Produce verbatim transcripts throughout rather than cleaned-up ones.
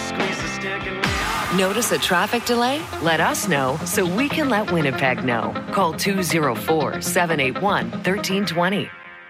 Notice a traffic delay? Let us know so we can let Winnipeg know. Call two oh four, seven eight one, one three two zero.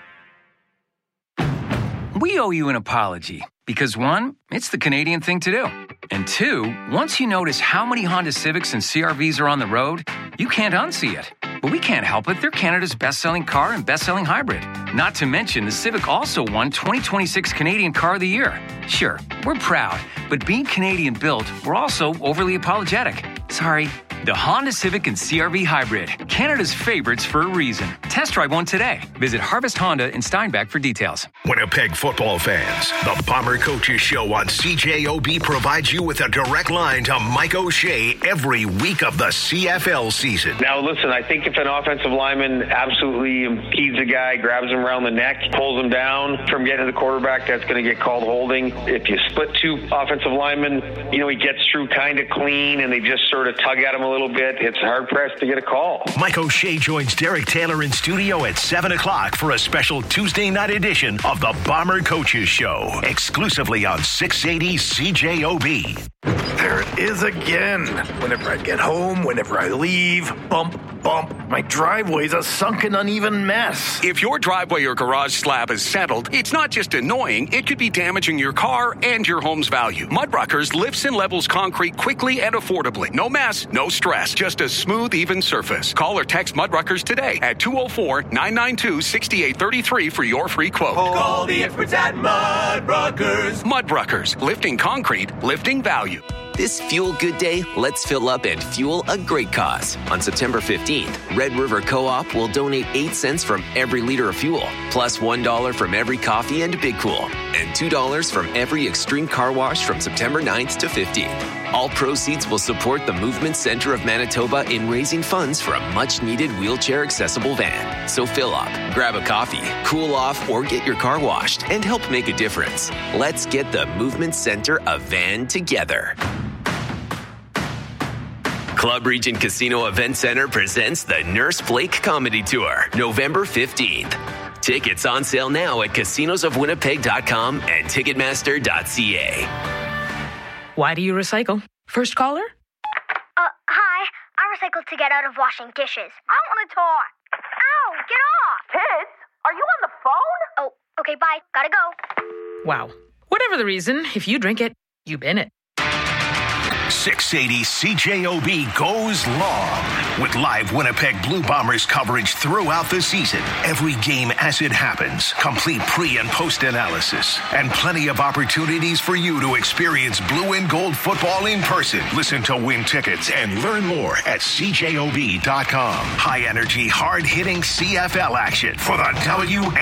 We owe you an apology because, one, it's the Canadian thing to do. And two, once you notice how many Honda Civics and C R Vs are on the road, you can't unsee it. But we can't help it. They're Canada's best-selling car and best-selling hybrid. Not to mention, the Civic also won twenty twenty-six Canadian Car of the Year. Sure, we're proud, but being Canadian-built, we're also overly apologetic. Sorry. The Honda Civic and C R V Hybrid, Canada's favorites for a reason. Test drive one today. Visit Harvest Honda in Steinbach for details. Winnipeg football fans, the Bomber Coaches Show on C J O B provides you with a direct line to Mike O'Shea every week of the C F L season. Now, listen, I think if an offensive lineman absolutely impedes a guy, grabs him around the neck, pulls him down from getting to the quarterback, that's going to get called holding. If you split two offensive linemen, you know, he gets through kind of clean and they just sort of tug at him a little bit, it's hard pressed to get a call. Mike O'Shea joins Derek Taylor in studio at seven o'clock for a special Tuesday night edition of the Bomber Coaches Show, exclusively on six eighty C J O B. There it is again. Whenever I get home, whenever I leave, bump, bump. My driveway's a sunken, uneven mess. If your driveway or garage slab is settled, it's not just annoying, it could be damaging your car and your home's value. Mudruckers lifts and levels concrete quickly and affordably. No mess, no stress, just a smooth, even surface. Call or text Mudruckers today at two oh four, nine nine two, six eight three three for your free quote. Call the experts at Mudruckers. Mudruckers, lifting concrete, lifting value. This Fuel Good Day, let's fill up and fuel a great cause. On September fifteenth, Red River Co-op will donate eight cents from every liter of fuel, plus one dollar from every coffee and Big Cool, and two dollars from every Extreme Car Wash from September ninth to fifteenth. All proceeds will support the Movement Center of Manitoba in raising funds for a much-needed wheelchair-accessible van. So fill up, grab a coffee, cool off, or get your car washed and help make a difference. Let's get the Movement Center a van together. Club Region Casino Event Center presents the Nurse Blake Comedy Tour, November fifteenth. Tickets on sale now at casinos of winnipeg dot com and ticketmaster dot c a. Why do you recycle? First caller? Uh, hi. I recycle to get out of washing dishes. I want to talk. Ow, get off. Kids, are you on the phone? Oh, okay, bye. Gotta go. Wow. Whatever the reason, if you drink it, you bin it. six eighty C J O B goes long with live Winnipeg Blue Bombers coverage throughout the season. Every game as it happens, complete pre- and post-analysis, and plenty of opportunities for you to experience blue and gold football in person. Listen to win tickets and learn more at C J O B dot com. High-energy, hard-hitting C F L action for the W